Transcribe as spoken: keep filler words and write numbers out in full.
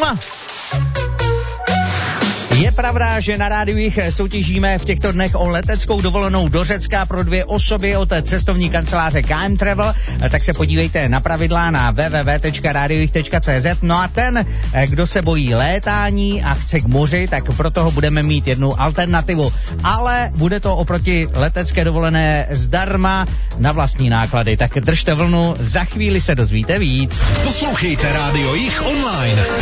No, je pravda, že na rádiu jich soutěžíme v těchto dnech o leteckou dovolenou do Řecka pro dvě osoby od cestovní kanceláře K M Travel, tak se podívejte na pravidla na w w w tečka radiojich tečka c z. No a ten, kdo se bojí létání a chce k moři, tak pro toho budeme mít jednu alternativu. Ale bude to oproti letecké dovolené zdarma na vlastní náklady. Tak držte vlnu, za chvíli se dozvíte víc. Poslouchejte Rádio Jich online.